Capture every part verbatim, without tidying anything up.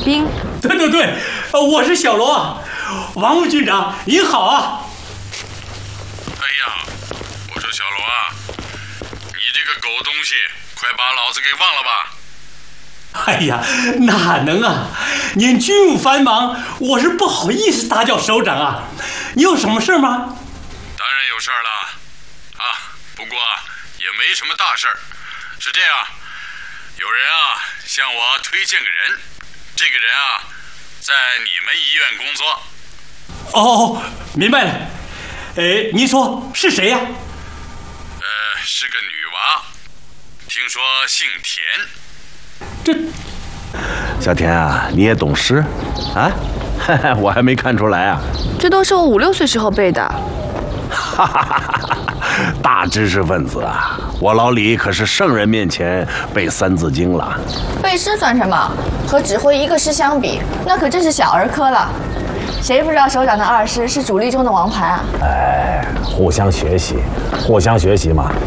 兵。 对对对，我是小罗啊，王副军长您好啊。 哎呀，我说小罗啊，你这个狗东西，快把老子给忘了吧！ 哎呀，哪能啊！您军务繁忙，我是不好意思打搅首长啊。你有什么事吗？ 当然有事儿了，啊，不过也没什么大事儿。是这样，有人啊向我推荐个人，这个人啊在你们医院工作。 哦，明白了。哎，您说是谁呀？ 呃，是个女娃，听说姓田。 这， 小田啊，你也懂诗啊？我还没看出来啊。 这都是我五六岁时候背的。 哈哈哈哈！大知识分子啊，我老李可是圣人面前背《三字经》了。 背诗算什么？和只会一个诗相比，那可真是小儿科了。谁不知道首长的二诗是主力中的王牌啊？ 哎，互相学习，互相学习嘛。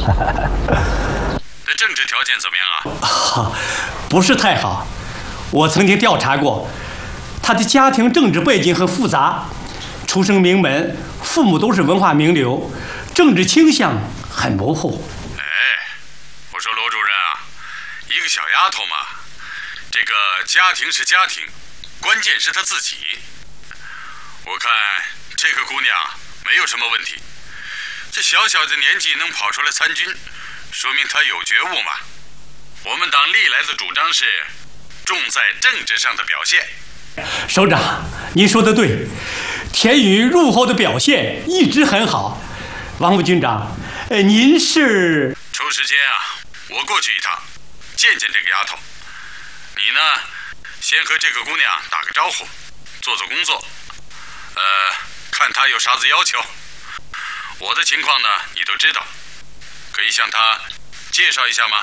这政治条件怎么样啊？ 啊，不是太好。我曾经调查过，他的家庭政治背景很复杂，出身名门，父母都是文化名流，政治倾向很模糊。 哎，我说罗主任啊，一个小丫头嘛，这个家庭是家庭，关键是她自己。我看这个姑娘没有什么问题，这小小的年纪能跑出来参军，说明她有觉悟嘛。我们党历来的主张是重在政治上的表现。 首长，您说的对，田宇入后的表现一直很好。王副军长，呃，您是？ 抽时间啊，我过去一趟，见见这个丫头。你呢，先和这个姑娘打个招呼，做做工作。呃，看她有啥子要求。我的情况呢，你都知道，可以向她介绍一下吗？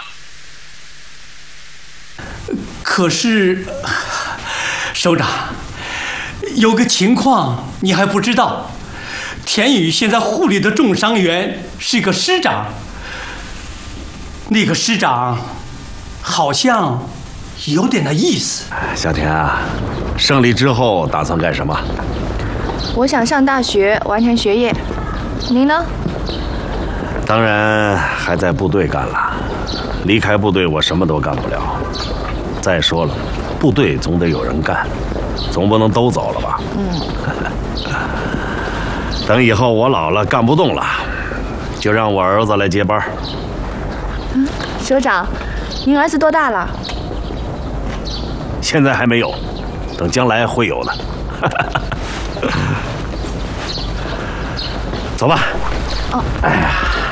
可是，首长，有个情况你还不知道。田宇现在护理的重伤员是个师长，那个师长好像有点那意思。 小田啊，胜利之后打算干什么？ 我想上大学完成学业。您呢？ 当然还在部队干了。离开部队我什么都干不了。再说了，部队总得有人干，总不能都走了吧？嗯。等以后我老了干不动了，就让我儿子来接班。 嗯，首长，您儿子多大了？ 现在还没有，等将来会有的。走吧。 哦。 哎呀，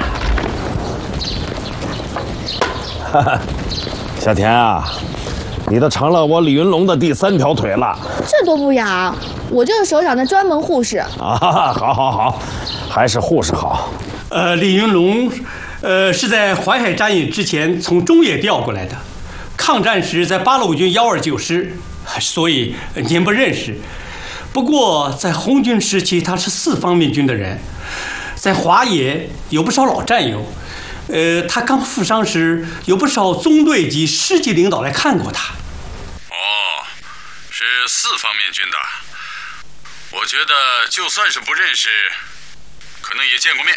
哈哈，小田啊，你都成了我李云龙的第三条腿了。 这多不雅！我就是首长的专门护士。 啊，好好好，还是护士好。 呃，李云龙，呃，是在淮海战役之前从中野调过来的，抗战时在八路军幺二九师，所以您不认识。不过在红军时期，他是四方面军的人，在华野有不少老战友。呃，他刚负伤时，有不少中队级、师级领导来看过他。 哦，是四方面军的。我觉得就算是不认识，可能也见过面。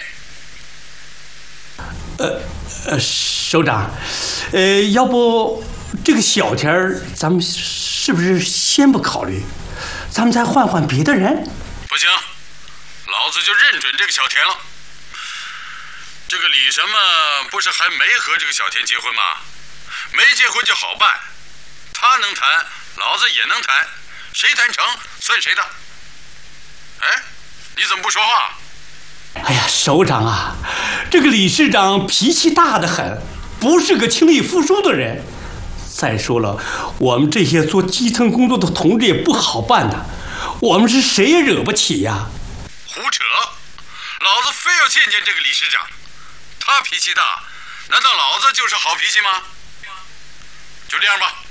呃呃，首长，呃，要不这个小田儿，咱们是不是先不考虑？咱们再换换别的人？ 不行，老子就认准这个小田了。这个李什么不是还没和这个小田结婚吗？没结婚就好办，他能谈，老子也能谈，谁谈成算谁的。哎，你怎么不说话？ 哎呀，首长啊，这个李师长脾气大得很，不是个轻易服输的人。再说了，我们这些做基层工作的同志也不好办的，我们是谁也惹不起呀。 胡扯！老子非要见见这个李师长。他脾气大，难道老子就是好脾气吗？就这样吧。